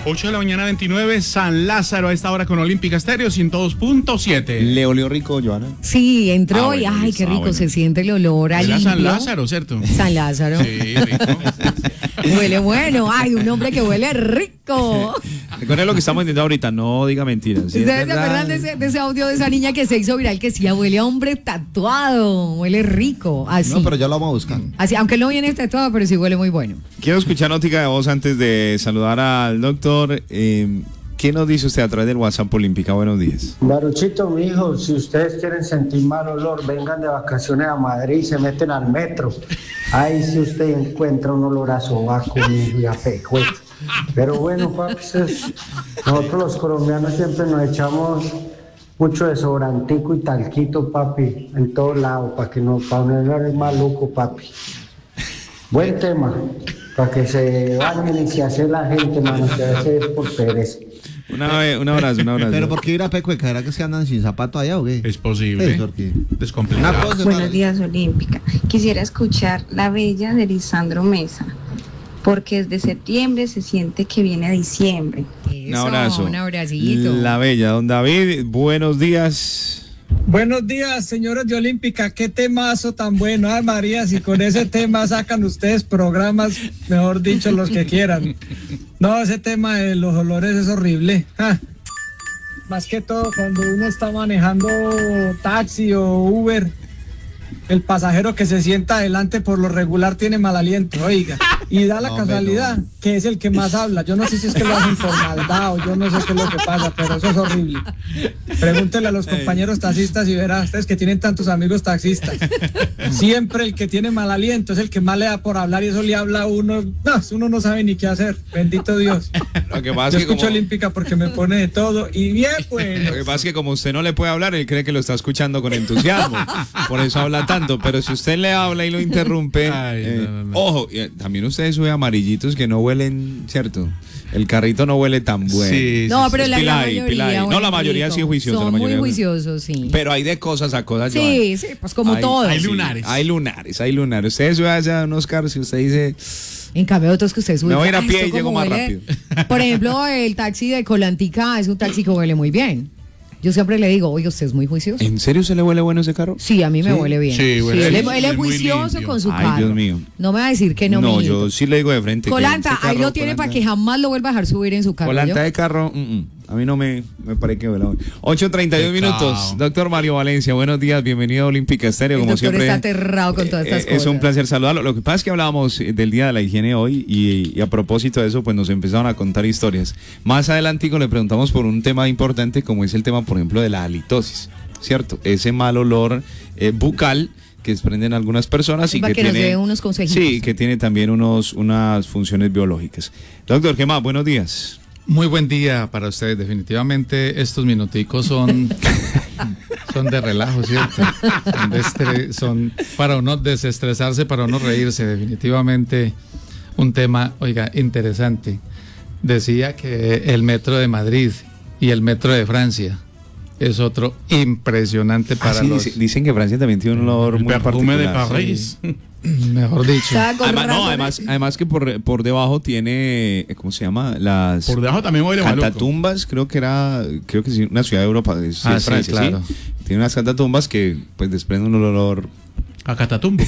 8 de la mañana, 29, San Lázaro a esta hora con Olímpica Estéreo 102.7. ¿Le olió rico, Joana? Sí, entró y bueno, ay, qué rico bueno. se siente el olor a Era limpio. San Lázaro, ¿cierto? San Lázaro. Sí, rico. Huele bueno, ay, un hombre que huele rico. Recuerden lo que estamos diciendo ahorita, no diga mentiras. ¿Sí? ¿Ustedes se acuerdan de ese audio de esa niña que se hizo viral que decía huele a hombre tatuado, huele rico, así? No, pero ya lo vamos a buscar. Así, aunque él no viene tatuado, pero sí huele muy bueno. Quiero escuchar notica de voz antes de saludar al doctor. ¿Qué nos dice usted a través del WhatsApp Olímpica? Buenos días. Baruchito, mi hijo, si ustedes quieren sentir mal olor, vengan de vacaciones a Madrid y se meten al metro. Ahí si usted encuentra un olor a sobaco, mi hijo, y a pejueto. Pero bueno, papi, nosotros los colombianos siempre nos echamos mucho desodorantico y talquito, papi, en todos lados, para no ser maluco, papi. Buen tema, para que se bañen y se hace la gente, mano, que a veces es por pereza. Un abrazo. Pero ¿por qué ir a Pecueca? ¿Era que se andan sin zapato allá o qué? Es posible. Sí, porque... Descomplicado. Buenos días, Olímpica. Quisiera escuchar La Bella de Lisandro Mesa, porque desde septiembre se siente que viene diciembre. Un abrazo. Un abracito. La Bella, don David, buenos días. Buenos días, señores de Olímpica. Qué temazo tan bueno. Ay, María, si con ese tema sacan ustedes programas, mejor dicho, los que quieran. No, ese tema de los olores es horrible. Más que todo cuando uno está manejando taxi o Uber, el pasajero que se sienta adelante por lo regular tiene mal aliento, oiga. Y da la casualidad que es el que más habla. Yo no sé si es que lo hacen por maldad o yo no sé qué es lo que pasa, pero eso es horrible. Pregúntele a los compañeros taxistas y verán ustedes que tienen tantos amigos taxistas. Siempre el que tiene mal aliento es el que más le da por hablar y eso le habla a uno. No, uno no sabe ni qué hacer. Bendito Dios. Lo que pasa Yo es que escucho como... Olímpica porque me pone de todo y bien bueno. Lo que pasa es que como usted no le puede hablar, él cree que lo está escuchando con entusiasmo. Por eso habla tanto. Pero si usted le habla y lo interrumpe, no. ojo, también ustedes suben amarillitos que no huelen, ¿cierto? El carrito no huele tan bueno. Sí, No, pero la Pilay. mayoría. No, la mayoría sí es juiciosa. Son la mayoría muy juiciosos, sí. Pero hay de cosas a cosas. Sí, sí, pues como todos. hay lunares. Hay lunares. Ustedes suben allá unos carros y usted dice... En cambio, otros que ustedes suben. Me voy a ir a "Ay, pie esto y llego como más huele". Por ejemplo, el taxi de Colantica es un taxi que huele muy bien. Yo siempre le digo, oye, usted es muy juicioso. ¿En serio se le huele bueno ese carro? Sí, a mí me huele bien. Sí, huele él bien, es es muy juicioso limpio. con su Ay, carro. Dios mío. No me va a decir que no, No, mijito. yo sí le digo de frente. que Colanta, ese ahí carro, lo tiene Colanta. para que jamás lo vuelva a dejar subir en su carro. Colanta ¿yo? de carro, a mí no me parece que huele bueno. 8:31 minutos. Doctor Mario Valencia, buenos días, bienvenido a Olímpica Estéreo. El Como doctor siempre, está aterrado con todas estas cosas. es un placer saludarlo. Lo que pasa es que hablábamos del Día de la Higiene hoy y a propósito de eso, pues nos empezaron a contar historias. Más adelantico le preguntamos por un tema importante como es el tema, por ejemplo, de la halitosis, ¿cierto? Ese mal olor bucal que desprenden algunas personas y Para que que nos tiene dé unos consejitos. sí, que tiene también unas funciones biológicas. Doctor, ¿qué más? Buenos días. Muy buen día para ustedes. Definitivamente estos minuticos son de relajo, ¿cierto? Son para uno desestresarse, para uno reírse. Definitivamente un tema, oiga, interesante. Decía que el metro de Madrid y el metro de Francia es otro impresionante para sí, los... dicen que Francia también tiene un olor El muy perfume de particular. París. Mejor dicho. Además que por debajo tiene, ¿cómo se llama? Las Por debajo también huele maluco. catatumbas, creo que sí, una ciudad de Europa, es Sí, Francia, claro. ¿sí? Tiene unas catatumbas que pues desprenden un olor, A Catatumbo.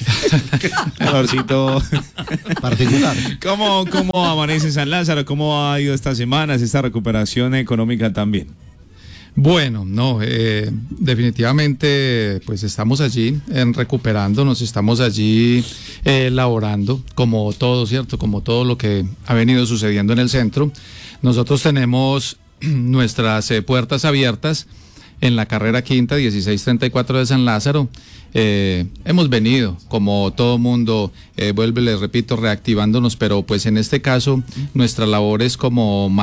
un olorcito particular. ¿Cómo amanece San Lázaro? ¿Cómo ha ido estas semanas, esta recuperación económica también? Bueno, no, definitivamente pues estamos allí recuperándonos, estamos allí laborando como todo, ¿cierto? Como todo lo que ha venido sucediendo en el centro. Nosotros tenemos nuestras puertas abiertas en la carrera quinta 1634 de San Lázaro. Hemos venido, como todo mundo, vuelvo y les repito, reactivándonos, pero pues en este caso nuestra labor es como